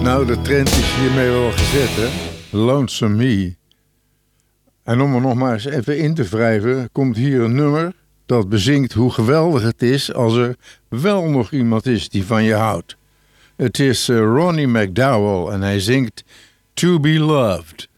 Nou, de trend is hiermee wel gezet, hè? Lonesome Me. En om er nog maar eens even in te wrijven, komt hier een nummer dat bezingt hoe geweldig het is als er wel nog iemand is die van je houdt. Het is Ronnie McDowell en hij zingt To Be Loved.